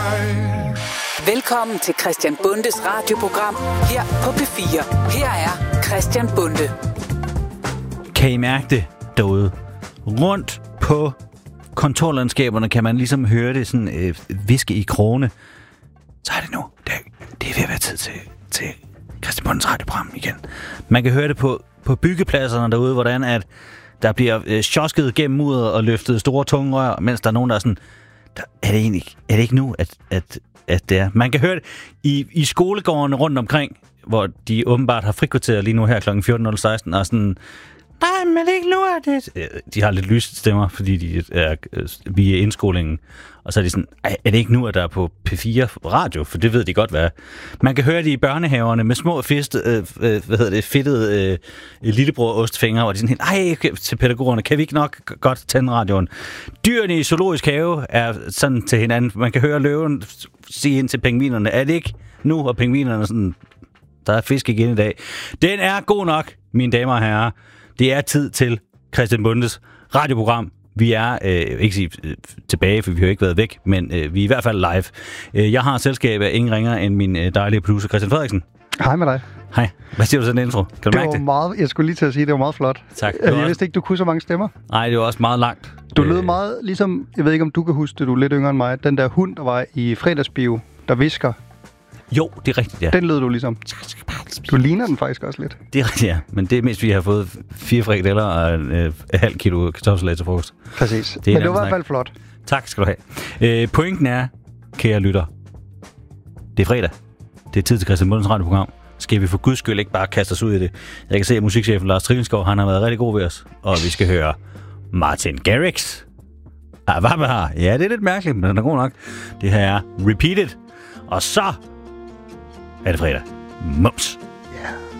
Velkommen til Christian Bundes radioprogram her på P4. Her er Christian Bunde. Kan I mærke det derude? Rundt på kontorlandskaberne kan man ligesom høre det sådan viske i krogene. Så er det nu. Det er ved at være tid til Christian Bundes radioprogram igen. Man kan høre det på byggepladserne derude, hvordan at der bliver sjosket gennem muret og løftet store tunge rør, mens der er nogen, der er sådan, er det ikke nu, at det er? Man kan høre det i skolegårdene rundt omkring, hvor de åbenbart har frikvarter lige nu her kl. 14.16, og sådan, nej, men ikke nu er det. De har lidt lyst stemmer, fordi de er via indskolingen. Og så er de sådan, er det ikke nu, at der er på P4 radio? For det ved de godt, hvad er. Man kan høre det i børnehaverne med små fedtede lillebror ostfingre, hvor de sådan helt, til pædagogerne, kan vi ikke nok godt tænde radioen? Dyrene i zoologisk have er sådan til hinanden. Man kan høre løven sige ind til pingvinerne, er det ikke nu? Og pingvinerne sådan, der er fisk igen i dag. Den er god nok, mine damer og herrer. Det er tid til Christian Bundes radioprogram. Vi er ikke sige tilbage, for vi har ikke været væk, men vi er i hvert fald live. Jeg har selskab af ingen ringer end min dejlige producer Christian Frederiksen. Hej med dig. Hej. Hvad siger du til den intro? Kan du mærke det? Meget, jeg skulle lige til at sige, det var meget flot. Tak. Jeg vidste ikke, du kunne så mange stemmer. Nej, det var også meget langt. Du lød meget ligesom, jeg ved ikke, om du kan huske det, du er lidt yngre end mig, den der hund, der var i fredagsbio, der visker. Jo, det er rigtigt, ja. Den lød du ligesom. Du ligner den faktisk også lidt. Det er rigtigt, ja. Men det er mest, vi har fået 4 frikadeller og en halv kilo kartoffelsalat til frokost. Præcis. Men det var i hvert fald flot. Tak skal du have. Pointen er, kære lytter, det er fredag. Det er tid til Christian Bundes radioprogram. Skal vi for guds skyld ikke bare kaste os ud i det? Jeg kan se, at musikchefen Lars Trillenskov, han har været rigtig god ved os. Og vi skal høre Martin Garrix. Ja, det er lidt mærkeligt, men den er god nok. Det her er Repeated. Og så er det fredag. Mums.